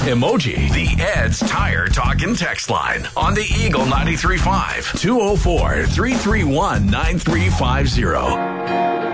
emoji. The Ed's Tire Talkin' text line on the Eagle 93.5 204-331-9350.